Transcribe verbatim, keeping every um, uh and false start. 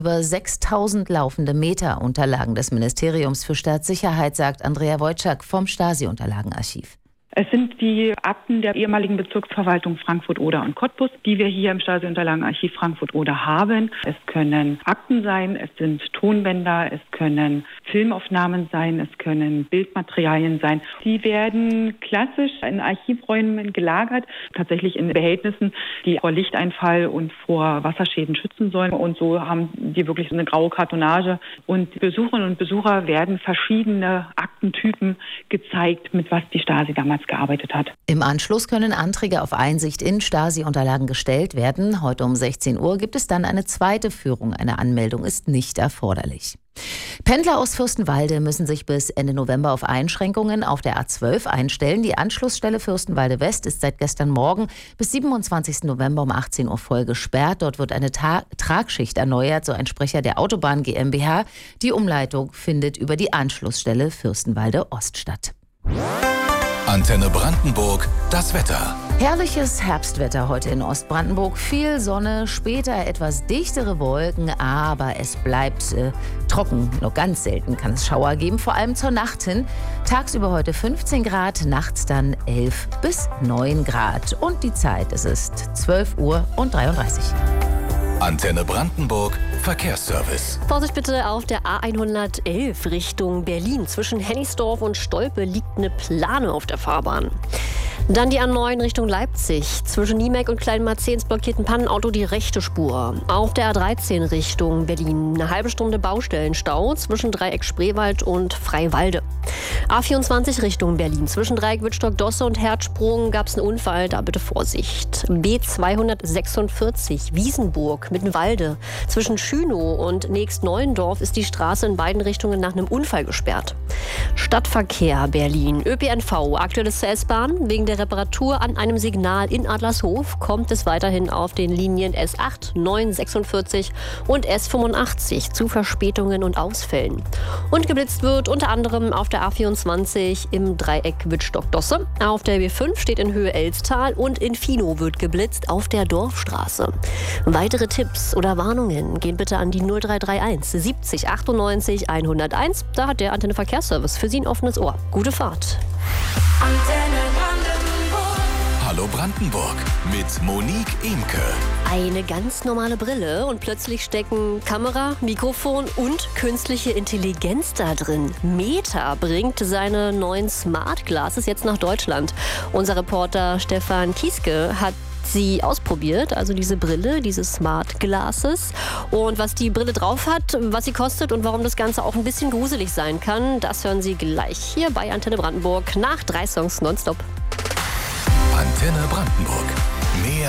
Über sechstausend laufende Meter Unterlagen des Ministeriums für Staatssicherheit, sagt Andrea Wojcik vom Stasi-Unterlagenarchiv. Es sind die Akten der ehemaligen Bezirksverwaltung Frankfurt-Oder und Cottbus, die wir hier im Stasi-Unterlagenarchiv Frankfurt-Oder haben. Es können Akten sein, es sind Tonbänder, es können Filmaufnahmen sein, es können Bildmaterialien sein. Die werden klassisch in Archivräumen gelagert, tatsächlich in Behältnissen, die vor Lichteinfall und vor Wasserschäden schützen sollen. Und so haben die wirklich so eine graue Kartonage. Und Besucherinnen und Besucher werden verschiedene Aktentypen gezeigt, mit was die Stasi damals gearbeitet hat. Im Anschluss können Anträge auf Einsicht in Stasi-Unterlagen gestellt werden. Heute um sechzehn Uhr gibt es dann eine zweite Führung. Eine Anmeldung ist nicht erforderlich. Pendler aus Fürstenwalde müssen sich bis Ende November auf Einschränkungen auf der A zwölf einstellen. Die Anschlussstelle Fürstenwalde West ist seit gestern Morgen bis siebenundzwanzigsten November um achtzehn Uhr voll gesperrt. Dort wird eine Ta- Tragschicht erneuert, so ein Sprecher der Autobahn GmbH. Die Umleitung findet über die Anschlussstelle Fürstenwalde Ost statt. Antenne Brandenburg, das Wetter. Herrliches Herbstwetter heute in Ostbrandenburg. Viel Sonne, später etwas dichtere Wolken, aber es bleibt äh, trocken. Nur ganz selten kann es Schauer geben, vor allem zur Nacht hin. Tagsüber heute fünfzehn Grad, nachts dann elf bis neun Grad. Und die Zeit, es ist zwölf Uhr und dreiunddreißig. Antenne Brandenburg, Verkehrsservice. Vorsicht bitte auf der A hundertelf Richtung Berlin. Zwischen Hennigsdorf und Stolpe liegt eine Plane auf der Fahrbahn. Dann die A neun Richtung Leipzig. Zwischen Niemek und Kleinmarzens blockiert ein Pannenauto die rechte Spur. Auf der A dreizehn Richtung Berlin eine halbe Stunde Baustellenstau zwischen Dreieck Spreewald und Freiwalde. A vierundzwanzig Richtung Berlin. Zwischen Dreieck Wittstock-Dosse und Herzsprung gab es einen Unfall, da bitte Vorsicht. B zweihundertsechsundvierzig Wiesenburg Mittenwalde. Zwischen Schünow und Nächst Neuendorf ist die Straße in beiden Richtungen nach einem Unfall gesperrt. Stadtverkehr Berlin. Ö P N V. Aktuelles zur S-Bahn. Wegen der Reparatur an einem Signal in Adlershof kommt es weiterhin auf den Linien S acht, neun, sechsundvierzig und S fünfundachtzig zu Verspätungen und Ausfällen. Und geblitzt wird unter anderem auf der A vierundzwanzig im Dreieck Wittstock-Dosse. Auf der B fünf steht in Höhe Elstal und in Finow wird geblitzt auf der Dorfstraße. Weitere Tipps oder Warnungen gehen bitte an die null drei drei eins siebzig achtundneunzig hunderteins. Da hat der Antenne Verkehrsservice für Sie ein offenes Ohr. Gute Fahrt. Antenne Brandenburg. Hallo Brandenburg mit Monique Imke. Eine ganz normale Brille und plötzlich stecken Kamera, Mikrofon und künstliche Intelligenz da drin. Meta bringt seine neuen Smart Glasses jetzt nach Deutschland. Unser Reporter Stefan Kieske hat sie ausprobiert, also diese Brille, diese Smart Glasses. Und was die Brille drauf hat, was sie kostet und warum das Ganze auch ein bisschen gruselig sein kann, das hören Sie gleich hier bei Antenne Brandenburg nach drei Songs nonstop. Antenne Brandenburg. Mehr